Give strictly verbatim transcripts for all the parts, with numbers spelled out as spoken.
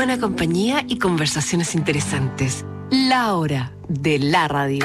buena compañía y conversaciones interesantes. La hora de la radio.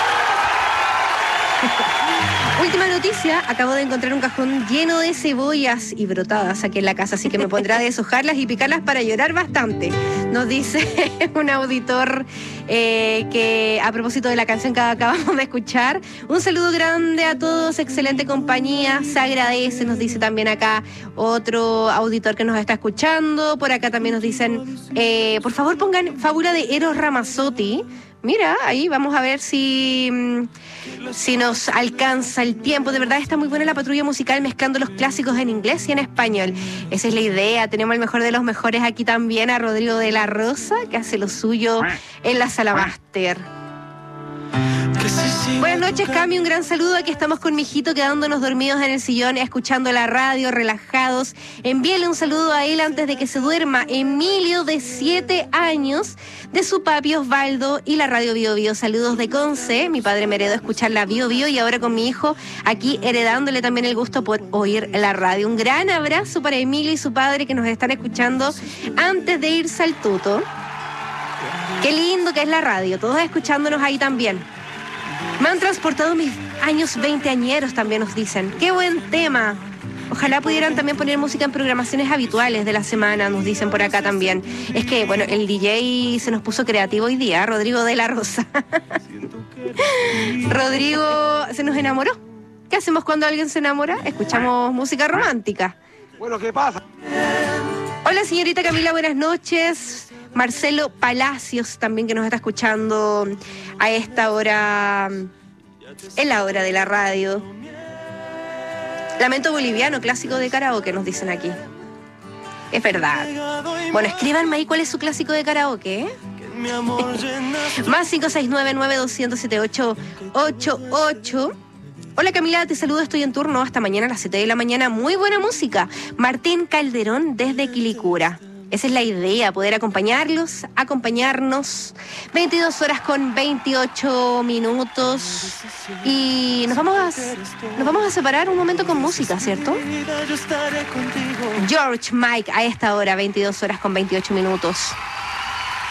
Última noticia, acabo de encontrar un cajón lleno de cebollas y brotadas aquí en la casa, así que me pondré a deshojarlas y picarlas para llorar bastante. Nos dice un auditor eh, que a propósito de la canción que acabamos de escuchar, un saludo grande a todos, excelente compañía, se agradece, nos dice también acá otro auditor que nos está escuchando. Por acá también nos dicen, eh, por favor pongan Fábula de Eros Ramazzotti. Mira, ahí vamos a ver si, si nos alcanza el tiempo. De verdad está muy buena la patrulla musical mezclando los clásicos en inglés y en español. Esa es la idea. Tenemos el mejor de los mejores aquí también, a Rodrigo de la Rosa, que hace lo suyo en la Sala Máster. Buenas noches, Cami, un gran saludo. Aquí estamos con mi hijito quedándonos dormidos en el sillón, escuchando la radio, relajados. Envíele un saludo a él antes de que se duerma. Emilio, de siete años, de su papi Osvaldo y la radio Bio Bio. Saludos de Conce. Mi padre me heredó escuchar la Bio Bio y ahora con mi hijo aquí heredándole también el gusto por oír la radio. Un gran abrazo para Emilio y su padre que nos están escuchando antes de irse al tuto. Qué lindo que es la radio, todos escuchándonos ahí también. Me han transportado mis años veinteañeros, también nos dicen. ¡Qué buen tema! Ojalá pudieran también poner música en programaciones habituales de la semana, nos dicen por acá también. Es que, bueno, el D J se nos puso creativo hoy día, Rodrigo de la Rosa. Rodrigo se nos enamoró. ¿Qué hacemos cuando alguien se enamora? Escuchamos música romántica. Bueno, ¿qué pasa? Hola, señorita Camila, buenas noches. Marcelo Palacios también, que nos está escuchando a esta hora, en la hora de la radio. Lamento boliviano, clásico de karaoke, nos dicen aquí. Es verdad. Bueno, escríbanme ahí cuál es su clásico de karaoke, ¿eh? Más cinco seis nueve, nueve dos cero cero, siete ocho ocho ocho. Hola Camila, te saludo, estoy en turno hasta mañana a las siete de la mañana. Muy buena música. Martín Calderón desde Quilicura. Esa es la idea, poder acompañarlos, acompañarnos. veintidós horas con veintiocho minutos. Y nos vamos a, nos vamos a separar un momento con música, ¿cierto? George Mike a esta hora, veintidós horas con veintiocho minutos.